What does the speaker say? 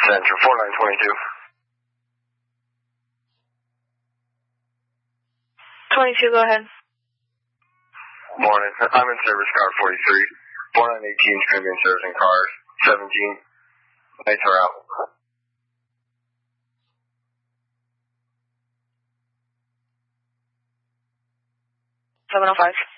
Center 4922. 22, go ahead. Morning. I'm in service car 43. 4918's going to be in service in car 17. Lights are out. 705.